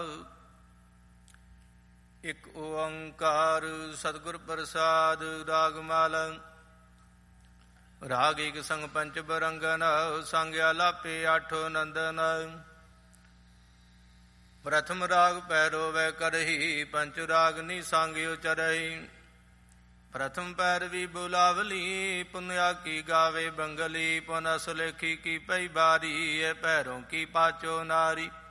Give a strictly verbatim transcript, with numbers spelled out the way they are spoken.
ਇਕ ਓੰਕਾਰ ਸਤਿਗੁਰ ਪ੍ਰਸਾਦ। ਰਾਗ ਮਾਲਾ। ਰਾਗ ਏਕ ਸੰਗ ਪੰਚ ਬਰੰਗਨ, ਸੰਗ ਆਲਾਪੇ ਆਠੋ ਨੰਦਨ। ਪ੍ਰਥਮ ਰਾਗ ਪੈਰੋ ਵੈ ਕਰਹੀ, ਪੰਚ ਰਾਗ ਨੀ ਸੰਗ ਉਚਰਹੀ। ਪ੍ਰਥਮ ਪੈਰਵੀ ਬੁਲਾਵਲੀ, ਪੁਨਿਆ ਕੀ ਗਾਵੇ ਬੰਗਲੀ। ਪੁਨ ਸੁਲੇਖੀ ਕੀ ਪਈ ਬਾਰੀ, ਇਹ ਪੈਰੋਂ ਕੀ ਪਾਚੋ ਨਾਰੀ।